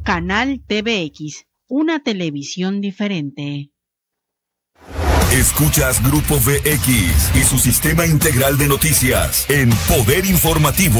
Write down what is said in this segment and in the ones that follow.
Canal TVX, una televisión diferente. Escuchas Grupo VX y su sistema integral de noticias en Poder Informativo.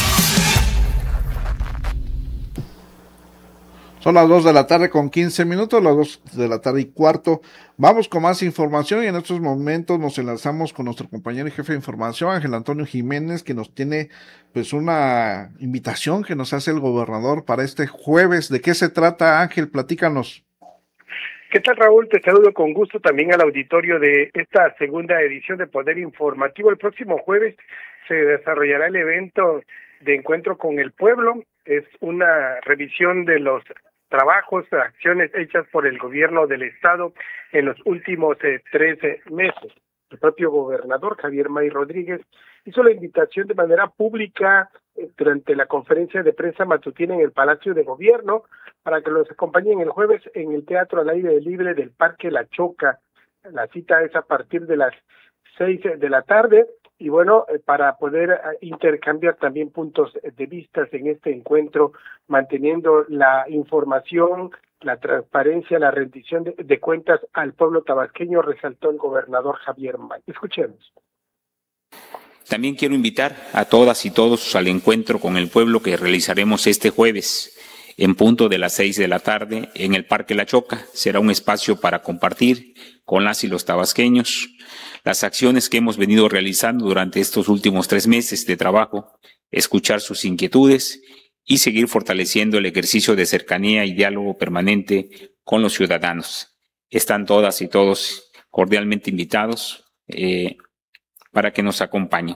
Son las 2 de la tarde con 15 minutos, las 2 de la tarde y cuarto. Vamos con más información y en estos momentos nos enlazamos con nuestro compañero y jefe de información, Ángel Antonio Jiménez, que nos tiene pues una invitación que nos hace el gobernador para este jueves. ¿De qué se trata, Ángel? Platícanos. ¿Qué tal, Raúl? Te saludo con gusto también al auditorio de esta segunda edición de Poder Informativo. El próximo jueves se desarrollará el evento de Encuentro con el Pueblo. Es una revisión de los trabajos, acciones hechas por el gobierno del estado en los últimos 13 meses. El propio gobernador Javier May Rodríguez hizo la invitación de manera pública durante la conferencia de prensa matutina en el Palacio de Gobierno para que los acompañen el jueves en el Teatro al Aire Libre del Parque La Choca. La cita es a partir de las 6 de la tarde. Y bueno, para poder intercambiar también puntos de vista en este encuentro, manteniendo la información, la transparencia, la rendición de cuentas al pueblo tabasqueño, resaltó el gobernador Javier May. Escuchemos. También quiero invitar a todas y todos al encuentro con el pueblo que realizaremos este jueves en punto de las 6 de la tarde en el Parque La Choca. Será un espacio para compartir con las y los tabasqueños las acciones que hemos venido realizando durante estos últimos 3 meses de trabajo, escuchar sus inquietudes y seguir fortaleciendo el ejercicio de cercanía y diálogo permanente con los ciudadanos. Están todas y todos cordialmente invitados para que nos acompañen.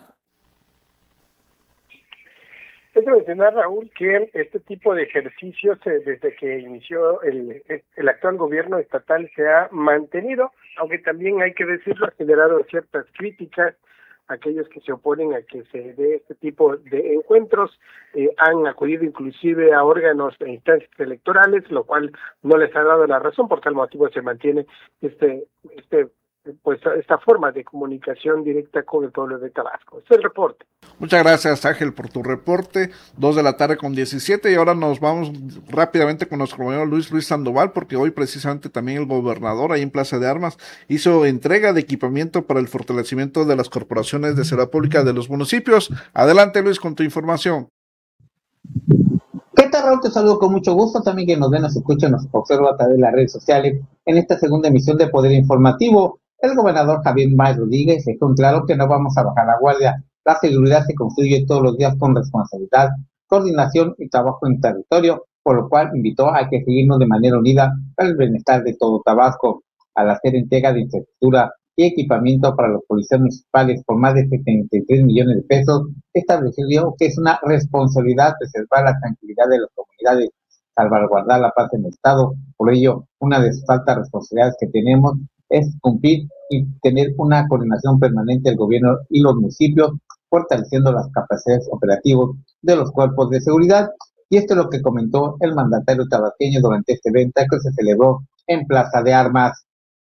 Es de mencionar, Raúl, que este tipo de ejercicios, desde que inició el actual gobierno estatal, se ha mantenido, aunque también hay que decirlo, ha generado ciertas críticas. Aquellos que se oponen a que se dé este tipo de encuentros han acudido inclusive a órganos e instancias electorales, lo cual no les ha dado la razón. Por tal motivo se mantiene esta forma de comunicación directa con el pueblo de Tabasco. Este es el reporte. Muchas gracias, Ángel, por tu reporte. 2 de la tarde con 17 y ahora nos vamos rápidamente con nuestro compañero Luis Sandoval, porque hoy precisamente también el gobernador ahí en Plaza de Armas hizo entrega de equipamiento para el fortalecimiento de las corporaciones de seguridad pública de los municipios. Adelante, Luis, con tu información. ¿Qué tal, Raúl? Te saludo con mucho gusto. También que nos ven, nos escuchan, nos observan a través de las redes sociales en esta segunda emisión de Poder Informativo. El gobernador Javier May Rodríguez dejó claro que no vamos a bajar la guardia. La seguridad se construye todos los días con responsabilidad, coordinación y trabajo en territorio, por lo cual invitó a que seguirnos de manera unida para el bienestar de todo Tabasco. Al hacer entrega de infraestructura y equipamiento para los policías municipales por más de 73 millones de pesos, estableció que es una responsabilidad preservar la tranquilidad de las comunidades, salvaguardar la paz en el Estado. Por ello, una de las altas responsabilidades que tenemos es cumplir y tener una coordinación permanente del gobierno y los municipios, fortaleciendo las capacidades operativas de los cuerpos de seguridad. Y esto es lo que comentó el mandatario tabasqueño durante este evento que se celebró en Plaza de Armas.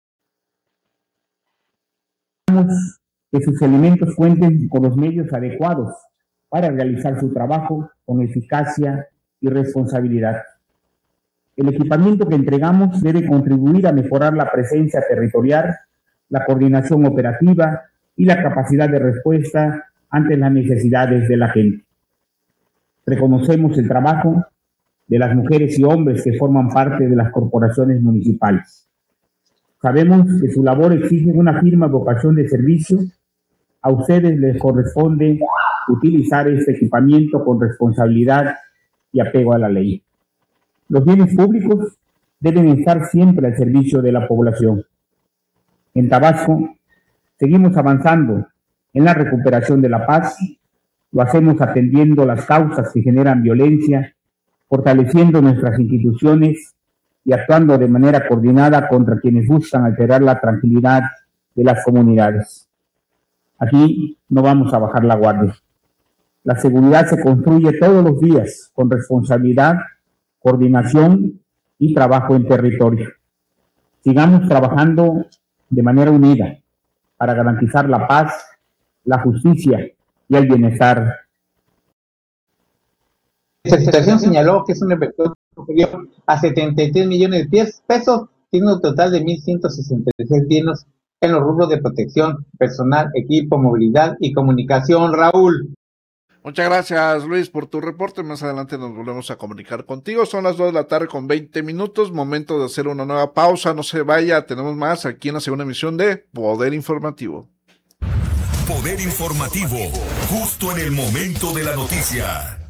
Que sus elementos cuenten con los medios adecuados para realizar su trabajo con eficacia y responsabilidad. El equipamiento que entregamos debe contribuir a mejorar la presencia territorial, la coordinación operativa y la capacidad de respuesta ante las necesidades de la gente. Reconocemos el trabajo de las mujeres y hombres que forman parte de las corporaciones municipales. Sabemos que su labor exige una firme vocación de servicio. A ustedes les corresponde utilizar este equipamiento con responsabilidad y apego a la ley. Los bienes públicos deben estar siempre al servicio de la población. En Tabasco, seguimos avanzando en la recuperación de la paz. Lo hacemos atendiendo las causas que generan violencia, fortaleciendo nuestras instituciones y actuando de manera coordinada contra quienes buscan alterar la tranquilidad de las comunidades. Aquí no vamos a bajar la guardia. La seguridad se construye todos los días con responsabilidad, coordinación y trabajo en territorio. Sigamos trabajando de manera unida para garantizar la paz, la justicia y el bienestar. La administración señaló que es un efecto superior a 73 millones de pesos, tiene un total de 1.166 bienes en los rubros de protección personal, equipo, movilidad y comunicación. Raúl. Muchas gracias, Luis, por tu reporte. Más adelante nos volvemos a comunicar contigo. Son las 2 de la tarde con 20 minutos. Momento de hacer una nueva pausa. No se vaya, tenemos más aquí en la segunda emisión de Poder Informativo. Poder Informativo, justo en el momento de la noticia.